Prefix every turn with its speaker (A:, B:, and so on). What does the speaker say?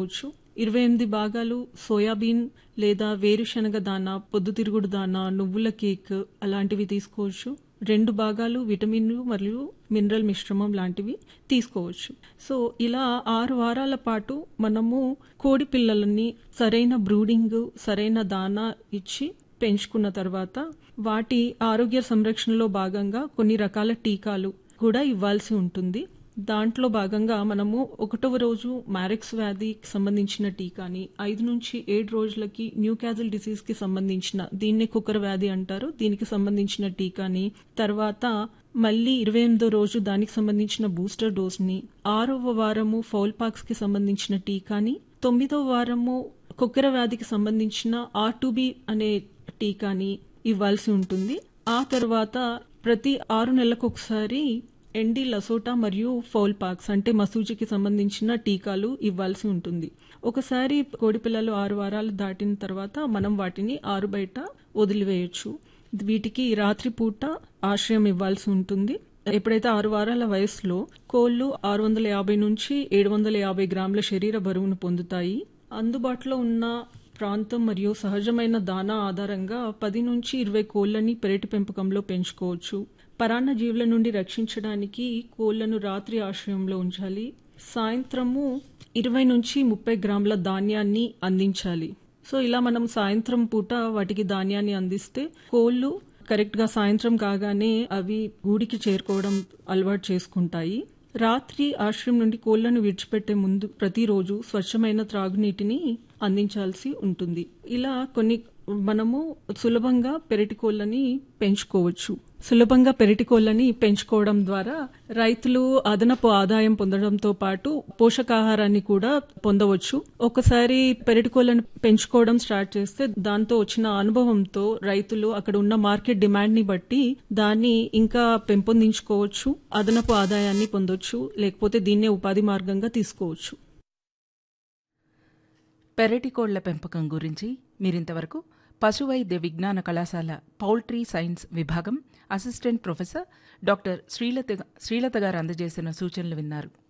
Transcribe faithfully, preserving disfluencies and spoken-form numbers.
A: తీసుకోవచ్చు. ఇరవై ఎనిమిది భాగాలు సోయాబీన్ లేదా వేరుశనగ దాన, పొద్దుతిరుగుడు దాన, నువ్వుల కేక్ అలాంటివి తీసుకోవచ్చు. రెండు భాగాలు విటమిన్లు మరియు మినరల్ మిశ్రమం లాంటివి తీసుకోవచ్చు. సో ఇలా ఆరు వారాల పాటు మనము కోడి పిల్లలని సరైన బ్రూడింగ్, సరైన దానా ఇచ్చి పెంచుకున్న తర్వాత వాటి ఆరోగ్య సంరక్షణలో భాగంగా కొన్ని రకాల టీకాలు కూడా ఇవ్వాల్సి ఉంటుంది. దాంట్లో భాగంగా మనము ఒకటవ రోజు మ్యారెక్స్ వ్యాధికి సంబంధించిన టీకాని, ఐదు నుంచి ఏడు రోజులకి న్యూ క్యాజిల్ డిసీజ్ కి సంబంధించిన, దీన్నే కుక్కర వ్యాధి అంటారు, దీనికి సంబంధించిన టీకాని, తర్వాత మళ్ళీ ఇరవై ఎనిమిదో రోజు దానికి సంబంధించిన బూస్టర్ డోస్ ని, ఆరవ వారము ఫౌల్ పాక్స్ కి సంబంధించిన టీకాని, తొమ్మిదవ వారము కుక్కర వ్యాధికి సంబంధించిన ఆర్ టూ బి అనే టీకాని ఇవ్వాల్సి ఉంటుంది. ఆ తర్వాత ప్రతి ఆరు నెలలకు ఒకసారి ఎండి లసోటా మరియు ఫౌల్ పాక్స్ అంటే మసూజికి సంబంధించిన టీకాలు ఇవ్వాల్సి ఉంటుంది. ఒకసారి కోడి పిల్లలు ఆరు వారాలు దాటిన తర్వాత మనం వాటిని ఆరు బయట వదిలివేయచ్చు. వీటికి రాత్రి పూట ఆశ్రయం ఇవ్వాల్సి ఉంటుంది. ఎప్పుడైతే ఆరు వారాల వయసులో కోళ్లు ఆరు వందల యాభై నుంచి ఏడు వందల యాభై గ్రాముల శరీర బరువును పొందుతాయి. అందుబాటులో ఉన్న ప్రాంతం మరియు సహజమైన దానా ఆధారంగా పది నుంచి ఇరవై కోళ్లని పెరటి పెంపకంలో పెంచుకోవచ్చు. పరాన్న జీవుల నుండి రక్షించడానికి కోళ్లను రాత్రి ఆశ్రయంలో ఉంచాలి. సాయంత్రము ఇరవై నుంచి ముప్పై గ్రాముల ధాన్యాన్ని అందించాలి. సో ఇలా మనం సాయంత్రం పూట వాటికి ధాన్యాన్ని అందిస్తే కోళ్లు కరెక్ట్ గా సాయంత్రం కాగానే అవి గూడికి చేరుకోవడం అలవాటు చేసుకుంటాయి. రాత్రి ఆశ్రయం నుండి కోళ్లను విడిచిపెట్టే ముందు ప్రతిరోజు స్వచ్ఛమైన త్రాగునీటిని అందించాల్సి ఉంటుంది. ఇలా కొన్ని మనము సులభంగా పెరటి కోళ్లని పెంచుకోవచ్చు. సులభంగా పెరటి కోళ్లని పెంచుకోవడం ద్వారా రైతులు అదనపు ఆదాయం పొందడంతో పాటు పోషకాహారాన్ని కూడా పొందవచ్చు. ఒకసారి పెరటి కోళ్లను పెంచుకోవడం స్టార్ట్ చేస్తే దాంతో వచ్చిన అనుభవంతో రైతులు అక్కడ ఉన్న మార్కెట్ డిమాండ్ ని బట్టి దాన్ని ఇంకా పెంపొందించుకోవచ్చు, అదనపు ఆదాయాన్ని పొందొచ్చు, లేకపోతే దీన్నే ఉపాధి మార్గంగా తీసుకోవచ్చు.
B: పెరటి కోళ్ల పెంపకం గురించి మీరింతవరకు పశువైద్య విజ్ఞాన కళాశాల పౌల్ట్రీ సైన్స్ విభాగం assistant professor doctor Srilatha Srilatha గారు అందజేసిన సూచనలు విన్నారు.